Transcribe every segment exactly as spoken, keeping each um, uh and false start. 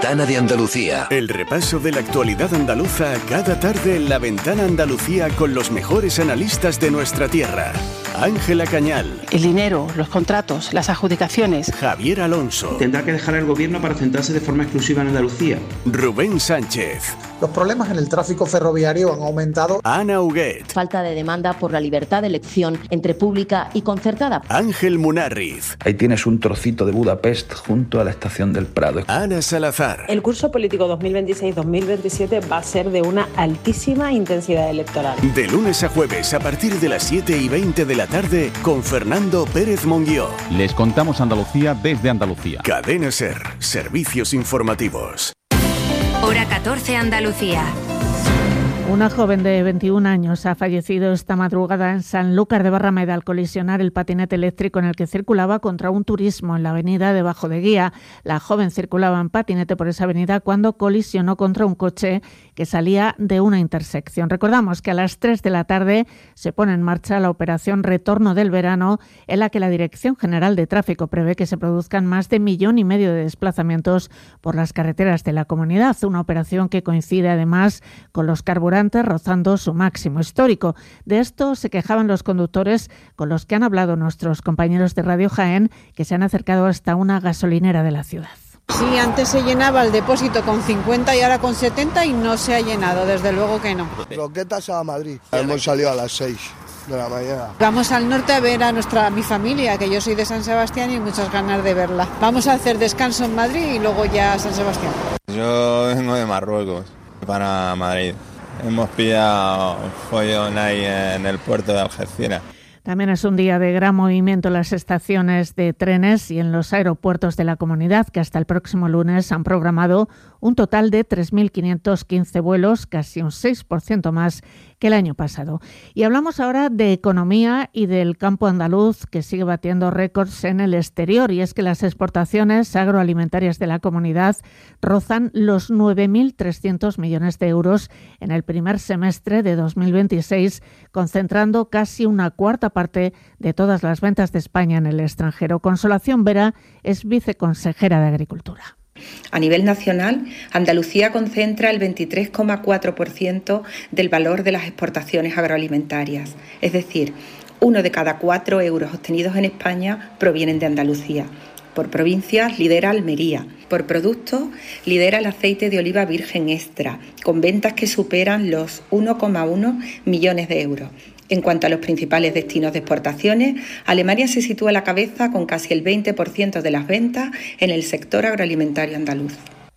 Ventana de Andalucía. El repaso de la actualidad andaluza cada tarde en La Ventana Andalucía con los mejores analistas de nuestra tierra. Ángela Cañal. El dinero, los contratos, las adjudicaciones. Javier Alonso. Tendrá que dejar el gobierno para centrarse de forma exclusiva en Andalucía. Rubén Sánchez. Los problemas en el tráfico ferroviario han aumentado. Ana Huguet. Falta de demanda por la libertad de elección entre pública y concertada. Ángel Munarriz. Ahí tienes un trocito de Budapest junto a la estación del Prado. Ana Salazar. El curso político dos mil veintiséis dos mil veintisiete va a ser de una altísima intensidad electoral. De lunes a jueves a partir de las siete y veinte de la tarde con Fernando Pérez Monguió. Les contamos Andalucía desde Andalucía. Cadena SER. Servicios informativos. Hora catorce Andalucía. Una joven de veintiún años ha fallecido esta madrugada en Sanlúcar de Barrameda al colisionar el patinete eléctrico en el que circulaba contra un turismo en la avenida de Bajo de Guía. La joven circulaba en patinete por esa avenida cuando colisionó contra un coche que salía de una intersección. Recordamos que a las tres de la tarde se pone en marcha la operación Retorno del Verano, en la que la Dirección General de Tráfico prevé que se produzcan más de millón y medio de desplazamientos por las carreteras de la comunidad. Una operación que coincide además con los carburantes rozando su máximo histórico. De esto se quejaban los conductores con los que han hablado nuestros compañeros de Radio Jaén, que se han acercado hasta una gasolinera de la ciudad. Sí, antes se llenaba el depósito con cincuenta y ahora con setenta y no se ha llenado, desde luego que no. Roquetas a Madrid. Hemos salido a las seis de la mañana. Vamos al norte a ver a nuestra a mi familia, que yo soy de San Sebastián y hay muchas ganas de verla. Vamos a hacer descanso en Madrid y luego ya a San Sebastián. Yo vengo de Marruecos para Madrid. Hemos pillado follón ahí en el puerto de Algeciras. También es un día de gran movimiento en las estaciones de trenes y en los aeropuertos de la comunidad, que hasta el próximo lunes han programado un total de tres mil quinientos quince vuelos, casi un seis por ciento más que el año pasado. Y hablamos ahora de economía y del campo andaluz, que sigue batiendo récords en el exterior, y es que las exportaciones agroalimentarias de la comunidad rozan los nueve mil trescientos millones de euros en el primer semestre de dos mil veintiséis, concentrando casi una cuarta parte de todas las ventas de España en el extranjero. Consolación Vera es viceconsejera de Agricultura. A nivel nacional, Andalucía concentra el veintitrés coma cuatro por ciento del valor de las exportaciones agroalimentarias. Es decir, uno de cada cuatro euros obtenidos en España provienen de Andalucía. Por provincias lidera Almería. Por productos lidera el aceite de oliva virgen extra, con ventas que superan los uno coma uno millones de euros. En cuanto a los principales destinos de exportaciones, Alemania se sitúa a la cabeza con casi el veinte por ciento de las ventas en el sector agroalimentario andaluz.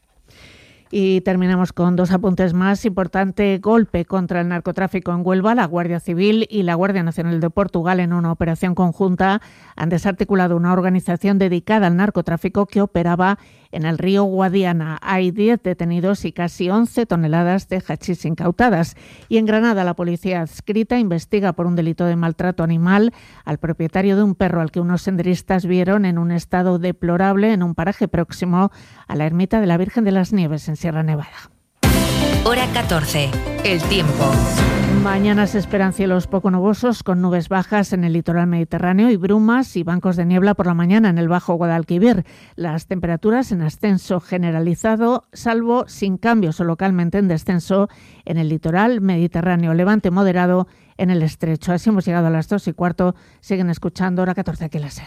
Y terminamos con dos apuntes más. Importante golpe contra el narcotráfico en Huelva. La Guardia Civil y la Guardia Nacional de Portugal, en una operación conjunta, han desarticulado una organización dedicada al narcotráfico que operaba en el río Guadiana. Hay diez detenidos y casi once toneladas de hachís incautadas. Y en Granada, la policía adscrita investiga por un delito de maltrato animal al propietario de un perro al que unos senderistas vieron en un estado deplorable en un paraje próximo a la ermita de la Virgen de las Nieves, en Sierra Nevada. Hora catorce. El tiempo. Mañana se esperan cielos poco nubosos con nubes bajas en el litoral mediterráneo y brumas y bancos de niebla por la mañana en el Bajo Guadalquivir. Las temperaturas en ascenso generalizado, salvo sin cambios o localmente en descenso en el litoral mediterráneo, levante moderado en el estrecho. Así hemos llegado a las dos y cuarto. Siguen escuchando Hora catorce aquí en la SER.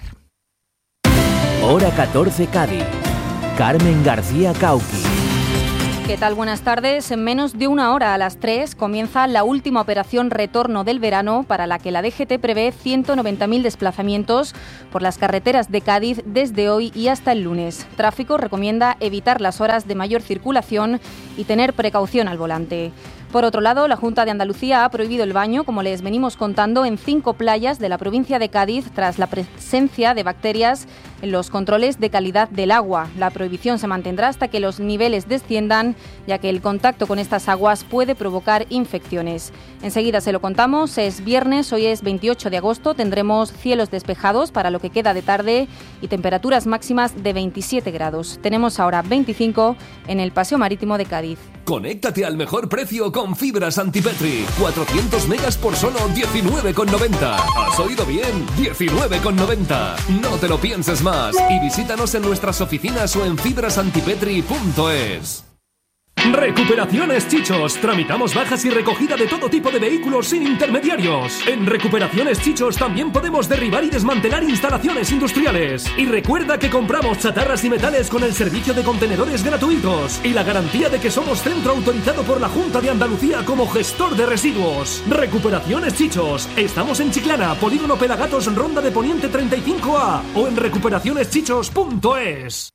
Hora catorce Cádiz. Carmen García Cauqui. ¿Qué tal? Buenas tardes. En menos de una hora, a las tres, comienza la última operación Retorno del Verano, para la que la D G T prevé ciento noventa mil desplazamientos por las carreteras de Cádiz desde hoy y hasta el lunes. Tráfico recomienda evitar las horas de mayor circulación y tener precaución al volante. Por otro lado, la Junta de Andalucía ha prohibido el baño, como les venimos contando, en cinco playas de la provincia de Cádiz tras la presencia de bacterias en los controles de calidad del agua. La prohibición se mantendrá hasta que los niveles desciendan, ya que el contacto con estas aguas puede provocar infecciones. Enseguida se lo contamos. Es viernes, hoy es veintiocho de agosto, tendremos cielos despejados para lo que queda de tarde y temperaturas máximas de veintisiete grados. Tenemos ahora veinticinco en el Paseo Marítimo de Cádiz. Conéctate al mejor precio con fibras Antipetri. cuatrocientos megas por solo diecinueve con noventa. ¿Has oído bien? diecinueve con noventa. No te lo pienses más y visítanos en nuestras oficinas o en fibras antipetri punto es. Recuperaciones Chichos. Tramitamos bajas y recogida de todo tipo de vehículos sin intermediarios. En Recuperaciones Chichos también podemos derribar y desmantelar instalaciones industriales. Y recuerda que compramos chatarras y metales con el servicio de contenedores gratuitos y la garantía de que somos centro autorizado por la Junta de Andalucía como gestor de residuos. Recuperaciones Chichos. Estamos en Chiclana, Polígono Pelagatos, Ronda de Poniente treinta y cinco A o en recuperaciones chichos punto es.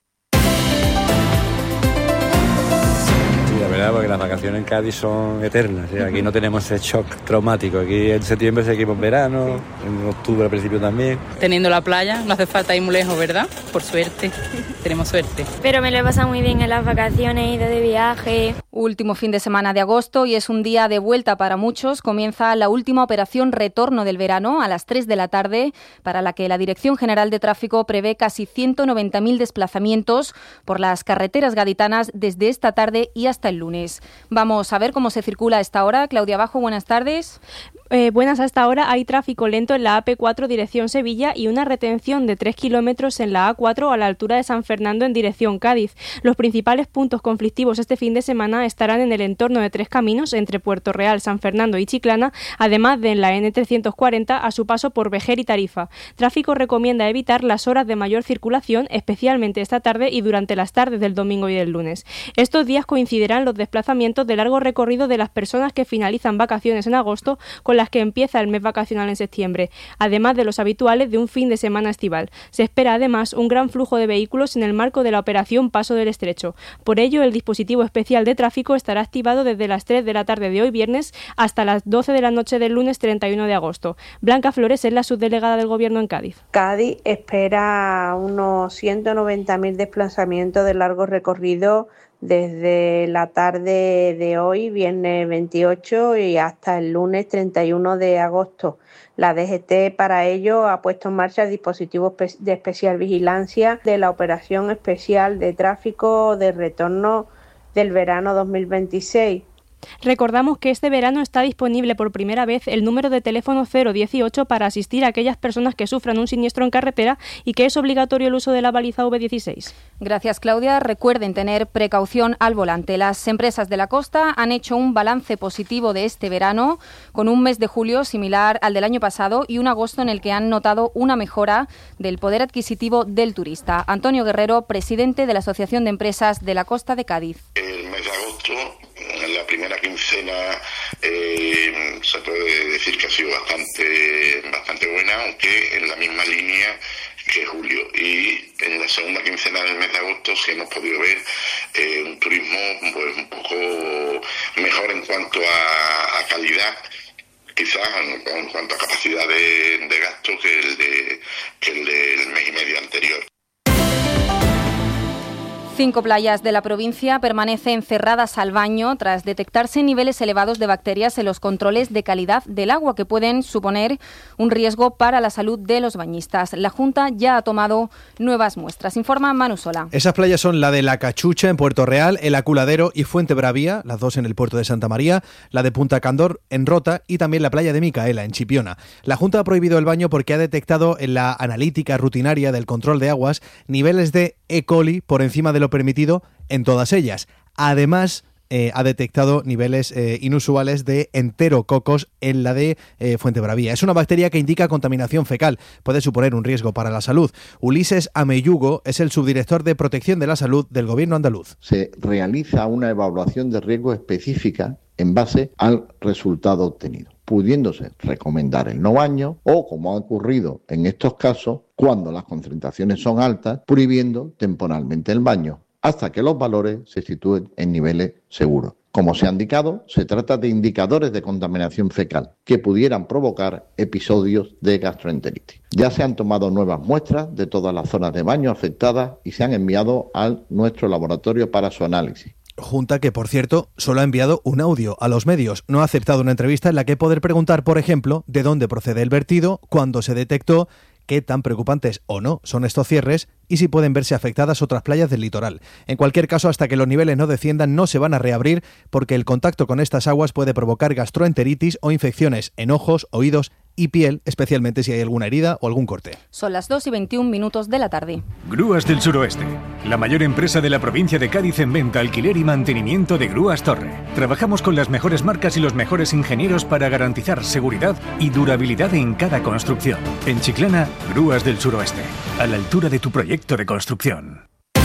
La verdad, porque las vacaciones en Cádiz son eternas, ¿sí? Aquí no tenemos ese shock traumático. Aquí en septiembre seguimos en verano, en octubre al principio también. Teniendo la playa, no hace falta ir muy lejos, ¿verdad? Por suerte, tenemos suerte. Pero me lo he pasado muy bien en las vacaciones, he ido de viaje. Último fin de semana de agosto y es un día de vuelta para muchos. Comienza la última operación retorno del verano a las tres de la tarde, para la que la Dirección General de Tráfico prevé casi ciento noventa mil desplazamientos por las carreteras gaditanas desde esta tarde y hasta el lunes. Vamos a ver cómo se circula a esta hora. Claudia Bajo, buenas tardes. Eh, buenas, hasta ahora hay tráfico lento en la A P cuatro dirección Sevilla y una retención de tres kilómetros en la A cuatro a la altura de San Fernando en dirección Cádiz. Los principales puntos conflictivos este fin de semana estarán en el entorno de Tres Caminos entre Puerto Real, San Fernando y Chiclana, además de en la N trescientos cuarenta a su paso por Vejer y Tarifa. Tráfico recomienda evitar las horas de mayor circulación, especialmente esta tarde y durante las tardes del domingo y del lunes. Estos días coincidirán los desplazamientos de largo recorrido de las personas que finalizan vacaciones en agosto con las que empieza el mes vacacional en septiembre, además de los habituales de un fin de semana estival. Se espera además un gran flujo de vehículos en el marco de la operación Paso del Estrecho. Por ello, el dispositivo especial de tráfico estará activado desde las tres de la tarde de hoy viernes hasta las doce de la noche del lunes treinta y uno de agosto. Blanca Flores es la subdelegada del Gobierno en Cádiz. Cádiz espera unos ciento noventa mil desplazamientos de largo recorrido desde la tarde de hoy, viernes veintiocho, y hasta el lunes treinta y uno de agosto. La D G T para ello ha puesto en marcha el dispositivo de especial vigilancia de la Operación Especial de Tráfico de Retorno del verano dos mil veintiséis. Recordamos que este verano está disponible por primera vez el número de teléfono cero dieciocho para asistir a aquellas personas que sufran un siniestro en carretera y que es obligatorio el uso de la baliza V dieciséis. Gracias, Claudia. Recuerden tener precaución al volante. Las empresas de la costa han hecho un balance positivo de este verano, con un mes de julio similar al del año pasado y un agosto en el que han notado una mejora del poder adquisitivo del turista. Antonio Guerrero, presidente de la Asociación de Empresas de la Costa de Cádiz. El mes de agosto, en la primera quincena, eh, se puede decir que ha sido bastante, bastante buena, aunque en la misma línea que julio. Y en la segunda quincena del mes de agosto sí hemos podido ver eh, un turismo pues un poco mejor en cuanto a, a calidad, quizás en, en cuanto a capacidad de, de gasto que el, de, que el del mes y medio anterior. Cinco playas de la provincia permanecen cerradas al baño tras detectarse niveles elevados de bacterias en los controles de calidad del agua que pueden suponer un riesgo para la salud de los bañistas. La Junta ya ha tomado nuevas muestras. Informa Manu Sola. Esas playas son la de La Cachucha en Puerto Real, El Aculadero y Fuente Bravía, las dos en el puerto de Santa María, la de Punta Candor en Rota y también la playa de Micaela en Chipiona. La Junta ha prohibido el baño porque ha detectado en la analítica rutinaria del control de aguas niveles de E. coli por encima de lo permitido en todas ellas. Además, eh, ha detectado niveles eh, inusuales de enterococos en la de eh, Fuente Bravía. Es una bacteria que indica contaminación fecal. Puede suponer un riesgo para la salud. Ulises Ameyugo es el subdirector de Protección de la Salud del Gobierno andaluz. Se realiza una evaluación de riesgo específica en base al resultado obtenido, pudiéndose recomendar el no baño o, como ha ocurrido en estos casos, cuando las concentraciones son altas, prohibiendo temporalmente el baño, hasta que los valores se sitúen en niveles seguros. Como se ha indicado, se trata de indicadores de contaminación fecal que pudieran provocar episodios de gastroenteritis. Ya se han tomado nuevas muestras de todas las zonas de baño afectadas y se han enviado a nuestro laboratorio para su análisis. Junta que, por cierto, solo ha enviado un audio a los medios. No ha aceptado una entrevista en la que poder preguntar, por ejemplo, de dónde procede el vertido, cuándo se detectó, qué tan preocupantes o no son estos cierres y si pueden verse afectadas otras playas del litoral. En cualquier caso, hasta que los niveles no desciendan, no se van a reabrir porque el contacto con estas aguas puede provocar gastroenteritis o infecciones en ojos, oídos y piel, especialmente si hay alguna herida o algún corte. Son las dos y veintiún minutos de la tarde. Grúas del Suroeste, la mayor empresa de la provincia de Cádiz en venta, alquiler y mantenimiento de grúas Torre. Trabajamos con las mejores marcas y los mejores ingenieros para garantizar seguridad y durabilidad en cada construcción. En Chiclana, Grúas del Suroeste, a la altura de tu proyecto de construcción.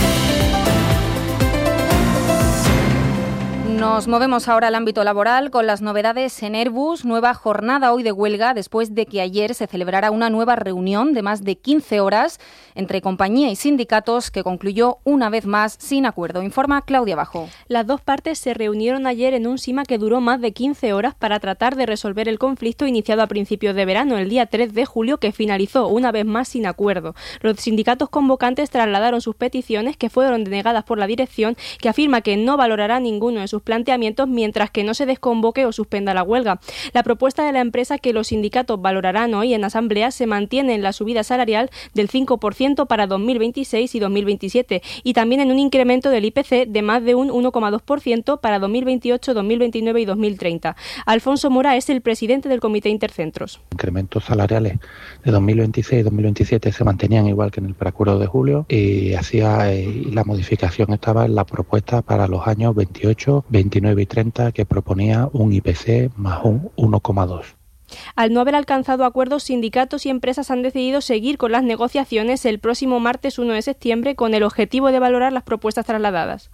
Nos movemos ahora al ámbito laboral con las novedades en Airbus. Nueva jornada hoy de huelga después de que ayer se celebrara una nueva reunión de más de quince horas entre compañía y sindicatos que concluyó una vez más sin acuerdo. Informa Claudia Bajo. Las dos partes se reunieron ayer en un SIMA que duró más de quince horas para tratar de resolver el conflicto iniciado a principios de verano, el día tres de julio, que finalizó una vez más sin acuerdo. Los sindicatos convocantes trasladaron sus peticiones, que fueron denegadas por la dirección, que afirma que no valorará ninguno de sus planteamientos mientras que no se desconvoque o suspenda la huelga. La propuesta de la empresa que los sindicatos valorarán hoy en asamblea se mantiene en la subida salarial del cinco por ciento para dos mil veintiséis y dos mil veintisiete y también en un incremento del I P C de más de un uno coma dos por ciento para dos mil veintiocho, dos mil veintinueve y dos mil treinta. Alfonso Mora es el presidente del Comité Intercentros. Incrementos salariales de dos mil veintiséis y dos mil veintisiete se mantenían igual que en el preacuerdo de julio y hacía eh, la modificación estaba en la propuesta para los años veintiocho, veintinueve y treinta, que proponía un I P C más un uno coma dos. Al no haber alcanzado acuerdos, sindicatos y empresas han decidido seguir con las negociaciones el próximo martes uno de septiembre con el objetivo de valorar las propuestas trasladadas.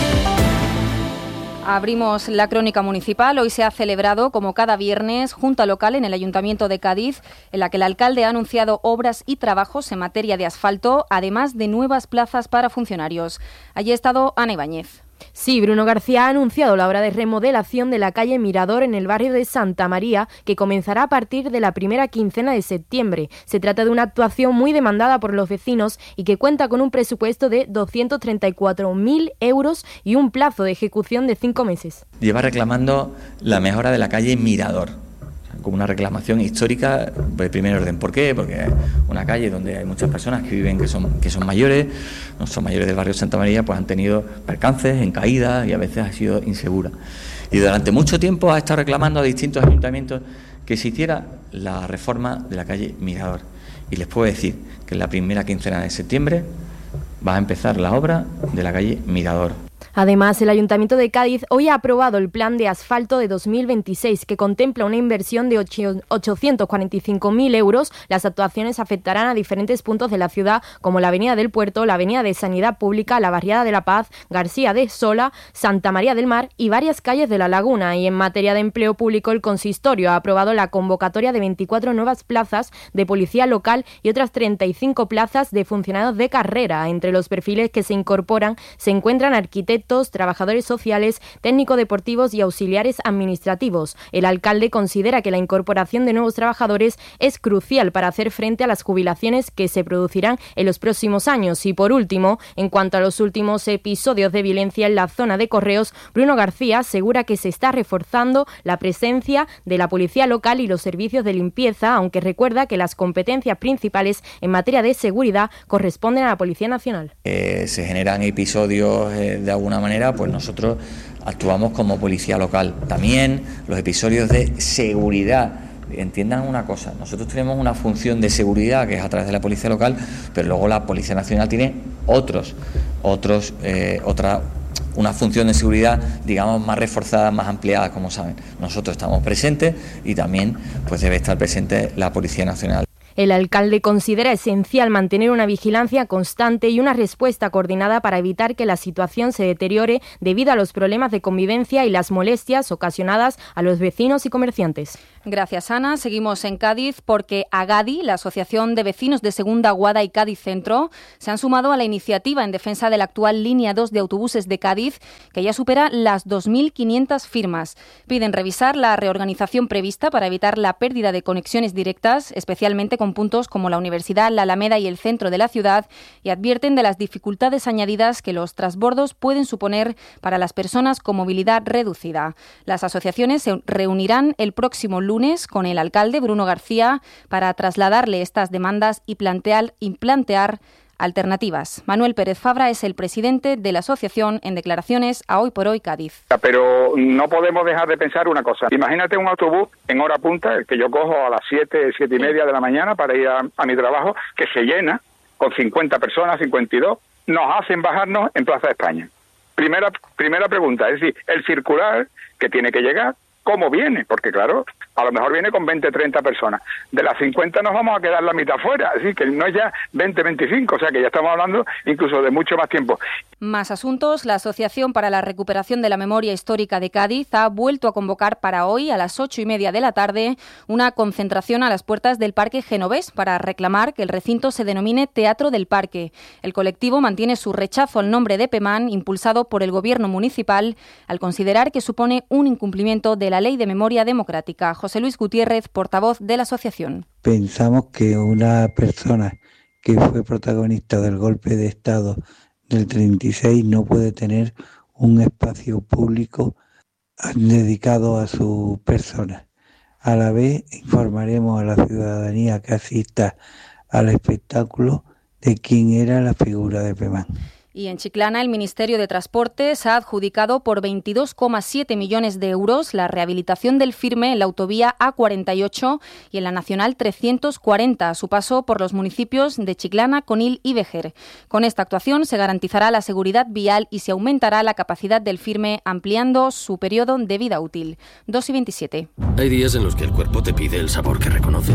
Abrimos la crónica municipal. Hoy se ha celebrado, como cada viernes, junta local en el Ayuntamiento de Cádiz, en la que el alcalde ha anunciado obras y trabajos en materia de asfalto, además de nuevas plazas para funcionarios. Allí ha estado Ana Ibáñez. Sí, Bruno García ha anunciado la obra de remodelación de la calle Mirador en el barrio de Santa María, que comenzará a partir de la primera quincena de septiembre. Se trata de una actuación muy demandada por los vecinos y que cuenta con un presupuesto de doscientos treinta y cuatro mil euros y un plazo de ejecución de cinco meses. Lleva reclamando la mejora de la calle Mirador, como una reclamación histórica de primer orden. ¿Por qué? Porque es una calle donde hay muchas personas que viven, que son que son mayores, no son mayores del barrio Santa María, pues han tenido percances, en caídas y a veces ha sido insegura. Y durante mucho tiempo ha estado reclamando a distintos ayuntamientos que se hiciera la reforma de la calle Mirador. Y les puedo decir que en la primera quincena de septiembre va a empezar la obra de la calle Mirador. Además, el Ayuntamiento de Cádiz hoy ha aprobado el plan de asfalto de dos mil veintiséis, que contempla una inversión de ochocientos cuarenta y cinco mil euros. Las actuaciones afectarán a diferentes puntos de la ciudad, como la Avenida del Puerto, la Avenida de Sanidad Pública, la Barriada de la Paz, García de Sola, Santa María del Mar y varias calles de La Laguna. Y en materia de empleo público, el consistorio ha aprobado la convocatoria de veinticuatro nuevas plazas de policía local y otras treinta y cinco plazas de funcionarios de carrera. Entre los perfiles que se incorporan se encuentran arquitectos, trabajadores sociales, técnicos deportivos y auxiliares administrativos. El alcalde considera que la incorporación de nuevos trabajadores es crucial para hacer frente a las jubilaciones que se producirán en los próximos años. Y por último, en cuanto a los últimos episodios de violencia en la zona de Correos, Bruno García asegura que se está reforzando la presencia de la policía local y los servicios de limpieza, aunque recuerda que las competencias principales en materia de seguridad corresponden a la Policía Nacional. Eh, se generan episodios eh, de alguna manera, pues nosotros actuamos como policía local. También los episodios de seguridad. Entiendan una cosa, nosotros tenemos una función de seguridad que es a través de la policía local, pero luego la Policía Nacional tiene otros, otros, eh, otra, una función de seguridad, digamos, más reforzada, más ampliada, como saben. Nosotros estamos presentes y también pues debe estar presente la Policía Nacional. El alcalde considera esencial mantener una vigilancia constante y una respuesta coordinada para evitar que la situación se deteriore debido a los problemas de convivencia y las molestias ocasionadas a los vecinos y comerciantes. Gracias, Ana. Seguimos en Cádiz porque Agadi, la Asociación de Vecinos de Segunda Guada y Cádiz Centro, se han sumado a la iniciativa en defensa de la actual línea dos de autobuses de Cádiz, que ya supera las dos mil quinientas firmas. Piden revisar la reorganización prevista para evitar la pérdida de conexiones directas, especialmente con puntos como la Universidad, la Alameda y el centro de la ciudad, y advierten de las dificultades añadidas que los transbordos pueden suponer para las personas con movilidad reducida. Las asociaciones se reunirán el próximo lunes con el alcalde Bruno García para trasladarle estas demandas y plantear, y plantear alternativas. Manuel Pérez Fabra es el presidente de la asociación en declaraciones a Hoy por Hoy Cádiz. Pero no podemos dejar de pensar una cosa. Imagínate un autobús en hora punta, el que yo cojo a las siete, siete y media de la mañana para ir a, a mi trabajo, que se llena con cincuenta personas, cincuenta y dos, nos hacen bajarnos en Plaza de España. Primera, primera pregunta, es decir, el circular que tiene que llegar, ¿cómo viene? Porque claro, a lo mejor viene con veinte, treinta personas. De las cincuenta nos vamos a quedar la mitad fuera, es decir, que no es ya veinte, veinticinco, o sea que ya estamos hablando incluso de mucho más tiempo. Más asuntos. La Asociación para la Recuperación de la Memoria Histórica de Cádiz ha vuelto a convocar para hoy a las ocho y media de la tarde una concentración a las puertas del Parque Genovés para reclamar que el recinto se denomine Teatro del Parque. El colectivo mantiene su rechazo al nombre de PEMAN, impulsado por el Gobierno municipal, al considerar que supone un incumplimiento de la Ley de Memoria Democrática. José Luis Gutiérrez, portavoz de la asociación. Pensamos que una persona que fue protagonista del golpe de Estado del treinta y seis no puede tener un espacio público dedicado a su persona. A la vez informaremos a la ciudadanía que asista al espectáculo de quién era la figura de PEMAN. Y en Chiclana, el Ministerio de Transportes ha adjudicado por veintidós coma siete millones de euros la rehabilitación del firme en la autovía A cuarenta y ocho y en la Nacional trescientos cuarenta, a su paso por los municipios de Chiclana, Conil y Vejer. Con esta actuación se garantizará la seguridad vial y se aumentará la capacidad del firme, ampliando su periodo de vida útil. dos y veintisiete. Hay días en los que el cuerpo te pide el sabor que reconoce.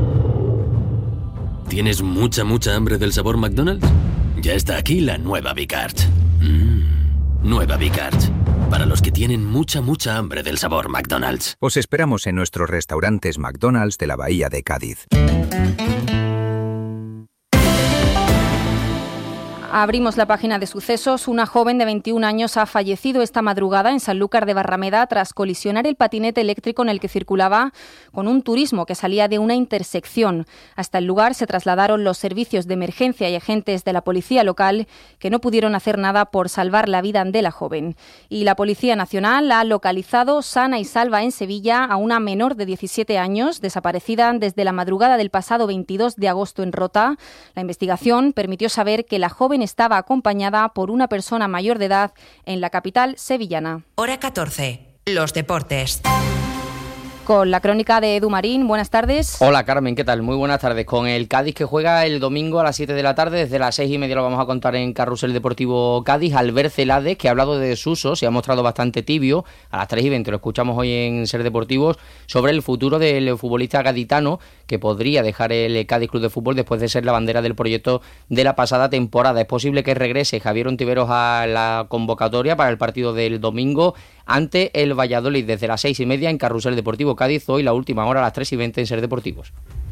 ¿Tienes mucha, mucha hambre del sabor McDonald's? Ya está aquí la nueva Bicard. Mm, nueva Bicard. Para los que tienen mucha, mucha hambre del sabor McDonald's. Os esperamos en nuestros restaurantes McDonald's de la Bahía de Cádiz. Abrimos la página de sucesos. Una joven de veintiún años ha fallecido esta madrugada en Sanlúcar de Barrameda tras colisionar el patinete eléctrico en el que circulaba con un turismo que salía de una intersección. Hasta el lugar se trasladaron los servicios de emergencia y agentes de la policía local, que no pudieron hacer nada por salvar la vida de la joven. Y la Policía Nacional ha localizado sana y salva en Sevilla a una menor de diecisiete años, desaparecida desde la madrugada del pasado veintidós de agosto en Rota. La investigación permitió saber que la joven estaba acompañada por una persona mayor de edad en la capital sevillana. Hora catorce. Los deportes. Con la crónica de Edu Marín. Buenas tardes. Hola Carmen, ¿qué tal? Muy buenas tardes. Con el Cádiz que juega el domingo a las siete de la tarde, desde las seis y media lo vamos a contar en Carrusel Deportivo Cádiz. Albert Celades, que ha hablado de desuso, se ha mostrado bastante tibio. A las tres y veinte lo escuchamos hoy en Ser Deportivos, sobre el futuro del futbolista gaditano, que podría dejar el Cádiz Club de Fútbol después de ser la bandera del proyecto de la pasada temporada. Es posible que regrese Javier Ontiveros a la convocatoria para el partido del domingo ante el Valladolid, desde las seis y media en Carrusel Deportivo Cádiz. Hoy la última hora a las tres y veinte en Ser Deportivos.